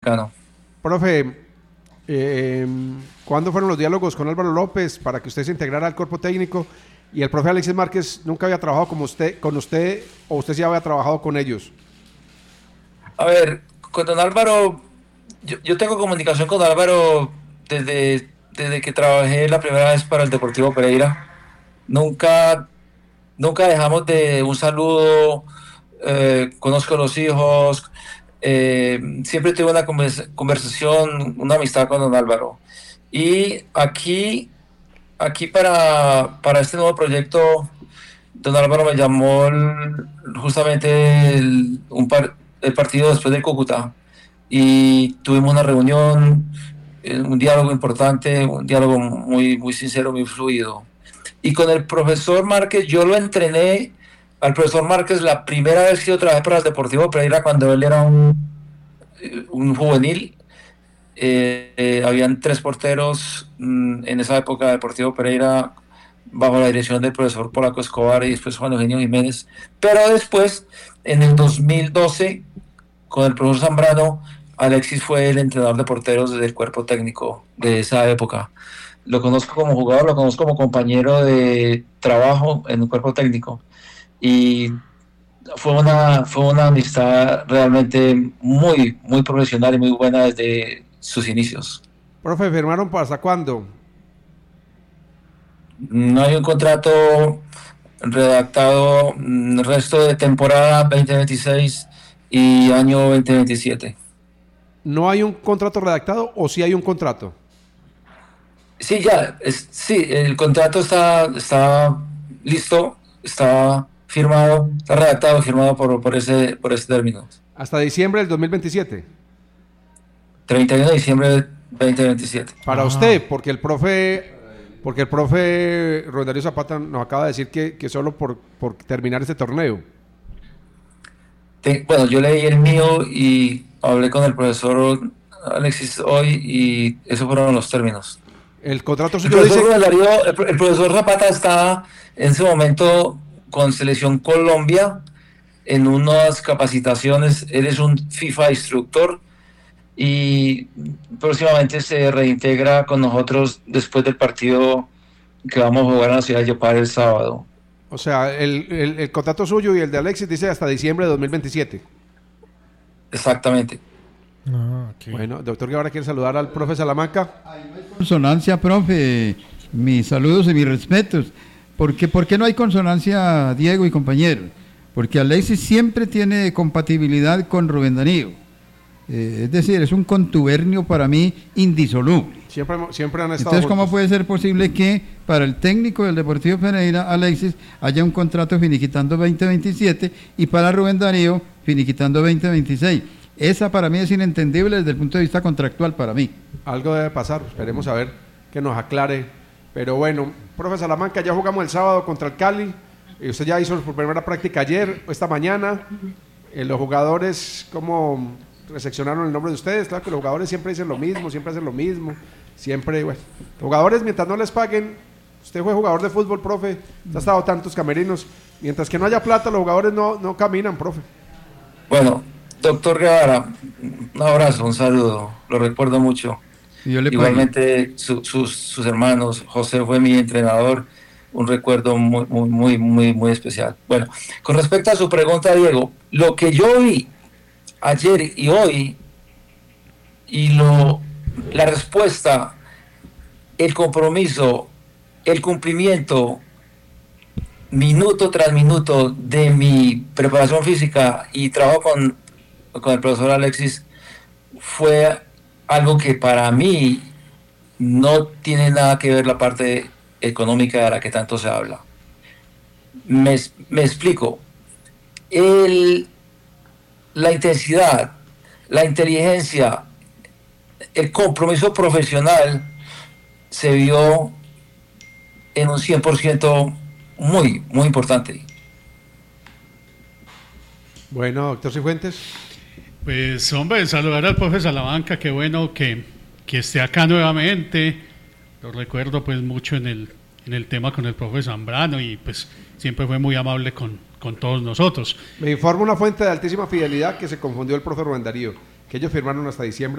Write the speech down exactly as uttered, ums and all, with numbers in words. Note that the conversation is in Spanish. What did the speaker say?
cercano. Profe, eh, ¿cuándo fueron los diálogos con Álvaro López para que usted se integrara al cuerpo técnico? Y el profe Alexis Márquez nunca había trabajado como usted, con usted, o usted sí había trabajado con ellos. A ver, con don Álvaro, yo, yo tengo comunicación con don Álvaro desde, desde que trabajé la primera vez para el Deportivo Pereira. Nunca, nunca dejamos de un saludo, eh, conozco a los hijos, eh, siempre tuve una conversa, conversación, una amistad con don Álvaro. Y aquí, aquí para, para este nuevo proyecto, don Álvaro me llamó el, justamente el, un par, el partido después del Cúcuta y tuvimos una reunión, eh, un diálogo importante, un diálogo muy, muy sincero, muy fluido. Y con el profesor Márquez, yo lo entrené al profesor Márquez la primera vez que yo trabajé para el Deportivo Pereira cuando él era un, un juvenil. Eh, eh, habían tres porteros mmm, en esa época de Deportivo Pereira bajo la dirección del profesor Polaco Escobar y después Juan Eugenio Jiménez. Pero después, en el dos mil doce, con el profesor Zambrano, Alexis fue el entrenador de porteros del cuerpo técnico de esa época. Lo conozco como jugador, lo conozco como compañero de trabajo en el cuerpo técnico. Y fue una, fue una amistad realmente muy, muy profesional y muy buena desde sus inicios. Profe, ¿firmaron para hasta cuándo? No hay un contrato redactado, resto de temporada veinte veintiséis y año veinte veintisiete. ¿No hay un contrato redactado o sí hay un contrato? Sí, ya, es, sí, el contrato está, está listo, está firmado, está redactado, firmado por, por, ese, por ese término. Hasta diciembre del dos mil veintisiete. treinta y uno de diciembre de veinte veintisiete. Para ah. usted, porque el profe... Porque el profe Rubén Darío Zapata nos acaba de decir que, que solo por, por terminar este torneo. Te, bueno, yo leí el mío y hablé con el profesor Alexis hoy y esos fueron los términos. El contrato el profesor, dice... Darío, el, el profesor Zapata está en ese momento con Selección Colombia en unas capacitaciones. Él es un FIFA instructor y próximamente se reintegra con nosotros después del partido que vamos a jugar en la ciudad de Yopal el sábado. O sea, el, el, el contrato suyo y el de Alexis dice hasta diciembre de dos mil veintisiete. Exactamente. Ah, okay. Bueno, doctor Guevara quiere saludar al profe Salamanca. Consonancia, profe. Mis saludos y mis respetos. ¿Por qué, ¿Por qué no hay consonancia, Diego y compañeros? Porque Alexis siempre tiene compatibilidad con Rubén Darío. Eh, es decir, es un contubernio para mí indisoluble. Siempre, siempre han estado Entonces, ¿cómo juntos. puede ser posible que para el técnico del Deportivo Pereira, Alexis, haya un contrato finiquitando veinte veintisiete y para Rubén Darío finiquitando veinte veintiséis? Esa para mí es inentendible desde el punto de vista contractual para mí. Algo debe pasar, esperemos a ver que nos aclare. Pero bueno, profe Salamanca, ya jugamos el sábado contra el Cali. Y usted ya hizo su primera práctica ayer, esta mañana. Eh, los jugadores, ¿cómo reseccionaron el nombre de ustedes? Claro que los jugadores siempre dicen lo mismo, siempre hacen lo mismo. Siempre, bueno. Los jugadores, mientras no les paguen, usted fue jugador de fútbol, profe, ha estado tantos camerinos. Mientras que no haya plata, los jugadores no, no caminan, profe. Bueno, doctor Guevara, un abrazo, un saludo, lo recuerdo mucho. Igualmente su, sus, sus hermanos, José fue mi entrenador, un recuerdo muy, muy, muy, muy, muy especial. Bueno, con respecto a su pregunta, Diego, lo que yo vi ayer y hoy, y lo, la respuesta, el compromiso, el cumplimiento, minuto tras minuto de mi preparación física y trabajo con, con el profesor Alexis, fue algo que para mí no tiene nada que ver la parte económica de la que tanto se habla. Me, me explico. El, la intensidad, la inteligencia, el compromiso profesional se vio en un cien por ciento muy, muy importante. Bueno, doctor Cifuentes. Pues hombre, saludar al profe Salamanca, qué bueno que, que esté acá nuevamente. Lo recuerdo pues mucho en el, en el tema con el profe Zambrano y pues siempre fue muy amable con, con todos nosotros. Me informa una fuente de altísima fidelidad que se confundió el profe Rubén Darío, que ellos firmaron hasta diciembre